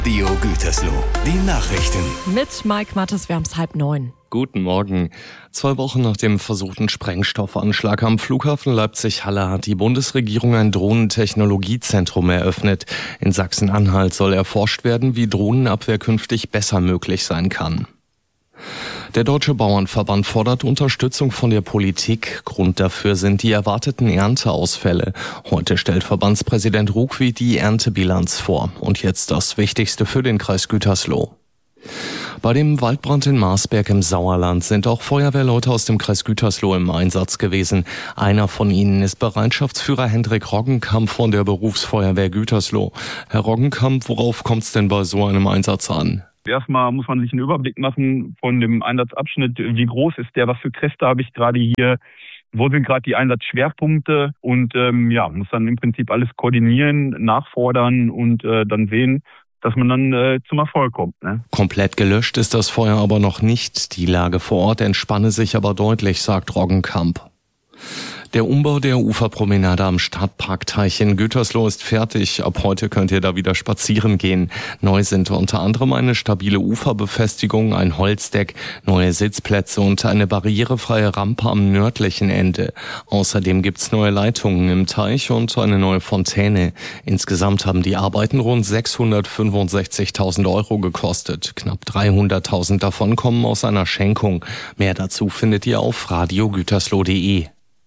Radio Gütersloh, die Nachrichten. Mit Mike Mattes, wir haben es 8:30. Guten Morgen. 2 Wochen nach dem versuchten Sprengstoffanschlag am Flughafen Leipzig-Halle hat die Bundesregierung ein Drohnentechnologiezentrum eröffnet. In Sachsen-Anhalt soll erforscht werden, wie Drohnenabwehr künftig besser möglich sein kann. Der Deutsche Bauernverband fordert Unterstützung von der Politik. Grund dafür sind die erwarteten Ernteausfälle. Heute stellt Verbandspräsident Ruckwied die Erntebilanz vor. Und jetzt das Wichtigste für den Kreis Gütersloh. Bei dem Waldbrand in Marsberg im Sauerland sind auch Feuerwehrleute aus dem Kreis Gütersloh im Einsatz gewesen. Einer von ihnen ist Bereitschaftsführer Hendrik Roggenkamp von der Berufsfeuerwehr Gütersloh. Herr Roggenkamp, worauf kommt es denn bei so einem Einsatz an? Erstmal muss man sich einen Überblick machen von dem Einsatzabschnitt. Wie groß ist der? Was für Kräfte habe ich gerade hier? Wo sind gerade die Einsatzschwerpunkte? Und muss dann im Prinzip alles koordinieren, nachfordern und dann sehen, dass man dann zum Erfolg kommt. Ne? Komplett gelöscht ist das Feuer aber noch nicht. Die Lage vor Ort entspanne sich aber deutlich, sagt Roggenkamp. Der Umbau der Uferpromenade am Stadtparkteich in Gütersloh ist fertig. Ab heute könnt ihr da wieder spazieren gehen. Neu sind unter anderem eine stabile Uferbefestigung, ein Holzdeck, neue Sitzplätze und eine barrierefreie Rampe am nördlichen Ende. Außerdem gibt's neue Leitungen im Teich und eine neue Fontäne. Insgesamt haben die Arbeiten rund 665.000 € gekostet. Knapp 300.000 davon kommen aus einer Schenkung. Mehr dazu findet ihr auf radiogütersloh.de.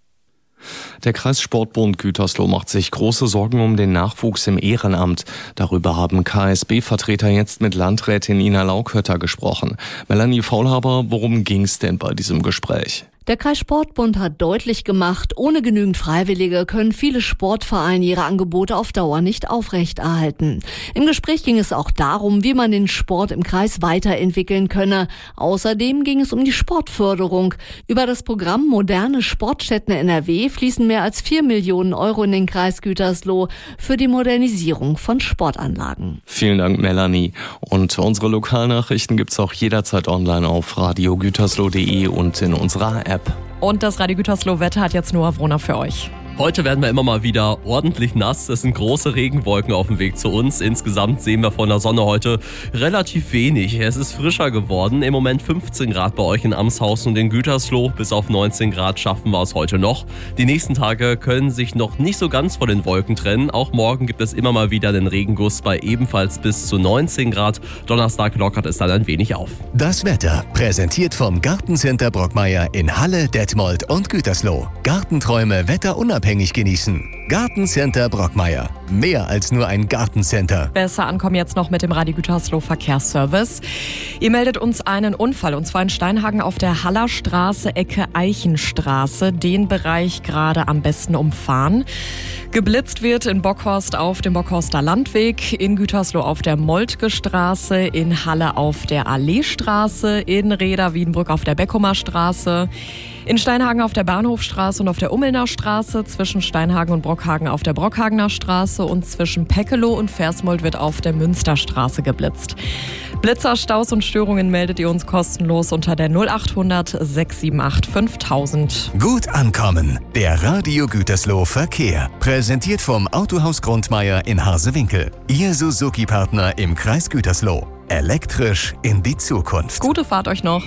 Der Kreissportbund Gütersloh macht sich große Sorgen um den Nachwuchs im Ehrenamt. Darüber haben KSB-Vertreter jetzt mit Landrätin Ina Laukötter gesprochen. Melanie Faulhaber, worum ging's denn bei diesem Gespräch? Der Kreissportbund hat deutlich gemacht, ohne genügend Freiwillige können viele Sportvereine ihre Angebote auf Dauer nicht aufrechterhalten. Im Gespräch ging es auch darum, wie man den Sport im Kreis weiterentwickeln könne. Außerdem ging es um die Sportförderung. Über das Programm Moderne Sportstätten NRW fließen mehr als 4 Millionen € in den Kreis Gütersloh für die Modernisierung von Sportanlagen. Vielen Dank, Melanie. Und unsere Lokalnachrichten gibt's auch jederzeit online auf radiogütersloh.de und in unserer App. Und das Radio Gütersloh-Wetter hat jetzt Noah Wroner für euch. Heute werden wir immer mal wieder ordentlich nass. Es sind große Regenwolken auf dem Weg zu uns. Insgesamt sehen wir von der Sonne heute relativ wenig. Es ist frischer geworden. Im Moment 15 Grad bei euch in Amshausen und in Gütersloh. Bis auf 19 Grad schaffen wir es heute noch. Die nächsten Tage können sich noch nicht so ganz von den Wolken trennen. Auch morgen gibt es immer mal wieder den Regenguss bei ebenfalls bis zu 19 Grad. Donnerstag lockert es dann ein wenig auf. Das Wetter präsentiert vom Gartencenter Brockmeier in Halle, Detmold und Gütersloh. Gartenträume wetterunabhängig genießen. Gartencenter Brockmeier. Mehr als nur ein Gartencenter. Besser ankommen jetzt noch mit dem Radio Gütersloh Verkehrsservice. Ihr meldet uns einen Unfall, und zwar in Steinhagen auf der Hallerstraße, Ecke Eichenstraße. Den Bereich gerade am besten umfahren. Geblitzt wird in Bockhorst auf dem Bockhorster Landweg, in Gütersloh auf der Moltke Straße, in Halle auf der Alleestraße, in Reda-Wiedenbrück auf der Beckumer Straße, in Steinhagen auf der Bahnhofstraße und auf der Ummelner Straße, zwischen Steinhagen und Brockhagen auf der Brockhagener Straße und zwischen Peckeloh und Versmold wird auf der Münsterstraße geblitzt. Blitzer, Staus und Störungen meldet ihr uns kostenlos unter der 0800 678 5000. Gut ankommen. Der Radio Gütersloh Verkehr. Präsentiert vom Autohaus Grundmeier in Harsewinkel. Ihr Suzuki-Partner im Kreis Gütersloh. Elektrisch in die Zukunft. Gute Fahrt euch noch.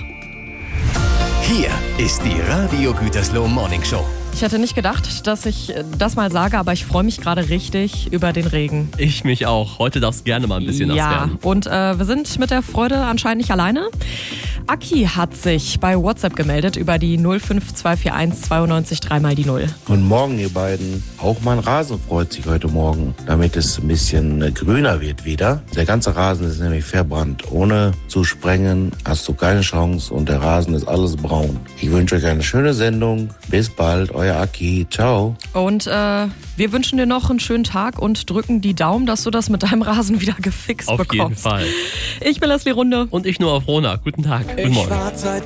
Hier ist die Radio Gütersloh Morning Show. Ich hätte nicht gedacht, dass ich das mal sage, aber ich freue mich gerade richtig über den Regen. Ich mich auch. Heute darf es gerne mal ein bisschen nass werden. Und wir sind mit der Freude anscheinend nicht alleine. Aki hat sich bei WhatsApp gemeldet über die 05241 92 3 die 0. Guten Morgen, ihr beiden. Auch mein Rasen freut sich heute Morgen, damit es ein bisschen grüner wird wieder. Der ganze Rasen ist nämlich verbrannt. Ohne zu sprengen hast du keine Chance und der Rasen ist alles braun. Ich wünsche euch eine schöne Sendung. Bis bald, euer Aki. Ciao. Und wir wünschen dir noch einen schönen Tag und drücken die Daumen, dass du das mit deinem Rasen wieder gefixt bekommst. Auf jeden Fall. Ich bin Leslie Runde. Und ich Noah Wroner. Guten Tag. Guten Morgen. Ich warte seit